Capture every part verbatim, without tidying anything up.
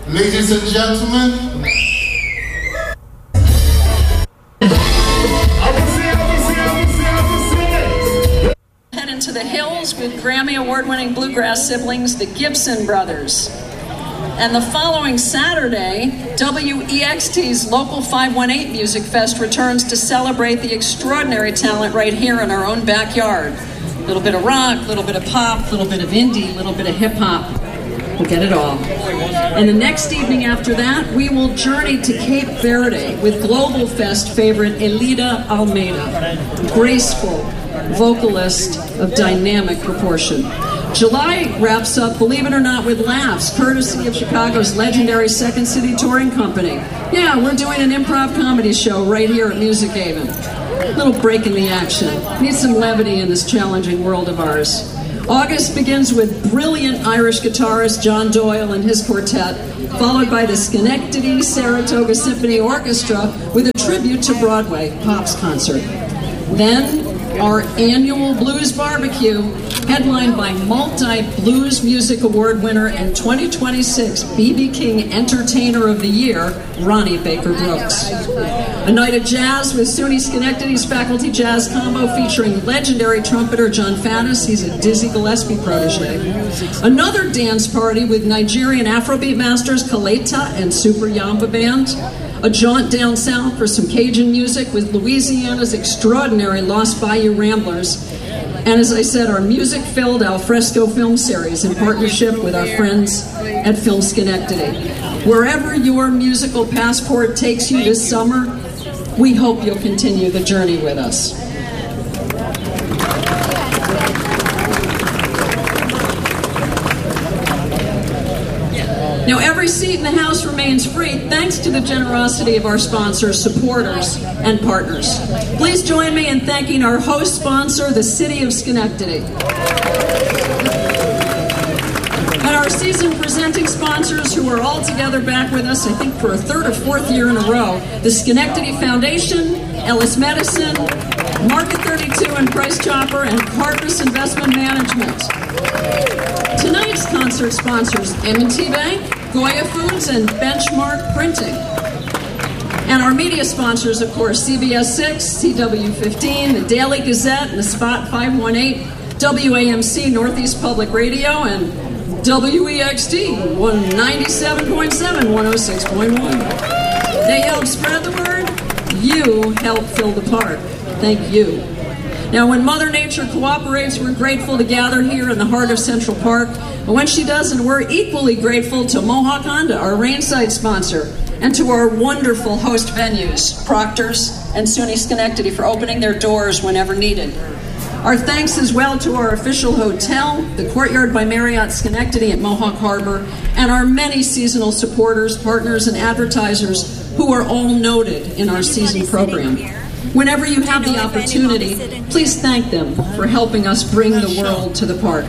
Ladies and gentlemen, head into the hills with Grammy Award-winning bluegrass siblings, the Gibson Brothers. And the following Saturday, W E X T's Local five one eight Music Fest returns to celebrate the extraordinary talent right here in our own backyard. A little bit of rock, a little bit of pop, a little bit of indie, a little bit of hip-hop. We'll get it all. And the next evening after that, we will journey to Cape Verde with Global Fest favorite Elida Almeida, graceful vocalist of dynamic proportion. July wraps up, believe it or not, with Laughs, courtesy of Chicago's legendary Second City Touring Company. Yeah, we're doing an improv comedy show right here at Music Haven. A little break in the action. Need some levity in this challenging world of ours. August begins with brilliant Irish guitarist John Doyle and his quartet, followed by the Schenectady Saratoga Symphony Orchestra with a tribute to Broadway Pops concert. Then, our annual Blues Barbecue, headlined by multi-Blues Music Award winner and twenty twenty-six B B King Entertainer of the Year, Ronnie Baker Brooks. A night of jazz with SUNY Schenectady's Faculty Jazz Combo featuring legendary trumpeter John Faddis. He's a Dizzy Gillespie protege. Another dance party with Nigerian Afrobeat masters Kaleta and Super Yamba Band. A jaunt down south for some Cajun music with Louisiana's extraordinary Lost Bayou Ramblers. And as I said, our music-filled Alfresco film series in partnership with our friends at Film Schenectady. Wherever your musical passport takes you this summer, we hope you'll continue the journey with us. Now, every seat in the house remains free thanks to the generosity of our sponsors, supporters, and partners. Please join me in thanking our host sponsor, the City of Schenectady. And our season presenting sponsors who are all together back with us, I think for a third or fourth year in a row, the Schenectady Foundation, Ellis Medicine, Market thirty-two and Price Chopper, and Carpus Investment Management. Tonight's concert sponsors, M and T Bank, Goya Foods, and Benchmark Printing. And our media sponsors, of course, C B S six, C W fifteen, the Daily Gazette, and the Spot five one eight, W A M C Northeast Public Radio, and W E X T ninety-seven point seven, one oh six point one. They help spread the word. You help fill the park. Thank you. Now, when Mother Nature cooperates, we're grateful to gather here in the heart of Central Park. But when she doesn't, we're equally grateful to Mohawk Honda, our Rainside sponsor, and to our wonderful host venues, Proctor's and SUNY Schenectady, for opening their doors whenever needed. Our thanks as well to our official hotel, the Courtyard by Marriott Schenectady at Mohawk Harbor, and our many seasonal supporters, partners, and advertisers who are all noted in our season program. Whenever you have the opportunity, please thank them for helping us bring the world to the park.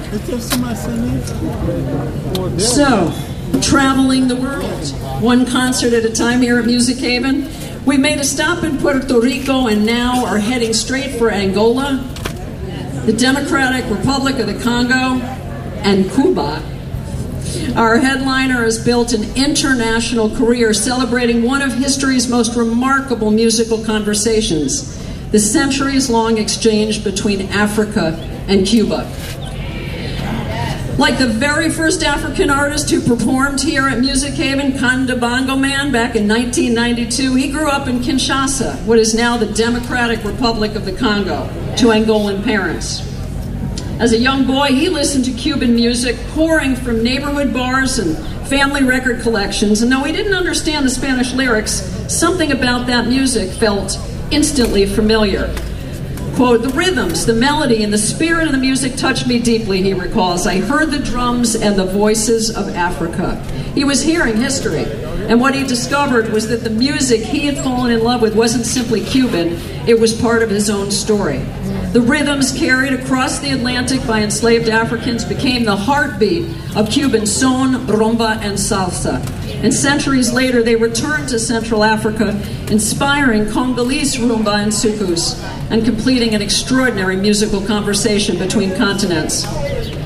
So, traveling the world, one concert at a time here at Music Haven. We made a stop in Puerto Rico and now are heading straight for Angola, the Democratic Republic of the Congo, and Cuba. Our headliner has built an international career celebrating one of history's most remarkable musical conversations, the centuries-long exchange between Africa and Cuba. Like the very first African artist who performed here at Music Haven, Kanda Bongo Man, back in nineteen ninety-two, he grew up in Kinshasa, what is now the Democratic Republic of the Congo, to Angolan parents. As a young boy, he listened to Cuban music pouring from neighborhood bars and family record collections, and though he didn't understand the Spanish lyrics, something about that music felt instantly familiar. Quote, the rhythms, the melody, and the spirit of the music touched me deeply, he recalls. I heard the drums and the voices of Africa. He was hearing history, and what he discovered was that the music he had fallen in love with wasn't simply Cuban, it was part of his own story. The rhythms carried across the Atlantic by enslaved Africans became the heartbeat of Cuban son, rumba, and salsa. And centuries later, they returned to Central Africa, inspiring Congolese rumba and soukous, and completing an extraordinary musical conversation between continents.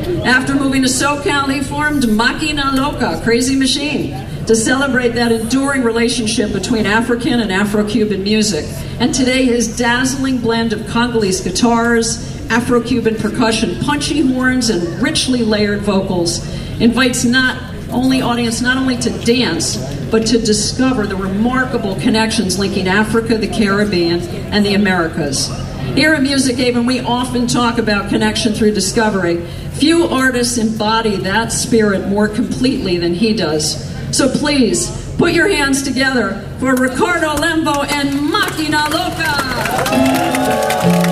After moving to SoCal, he formed Máquina Loca, Crazy Machine, to celebrate that enduring relationship between African and Afro-Cuban music. And today his dazzling blend of Congolese guitars, Afro-Cuban percussion, punchy horns, and richly layered vocals invites not only audience not only to dance, but to discover the remarkable connections linking Africa, the Caribbean, and the Americas. Here at Music Haven, we often talk about connection through discovery. Few artists embody that spirit more completely than he does. So please, put your hands together for Ricardo Lembo and Máquina Loca!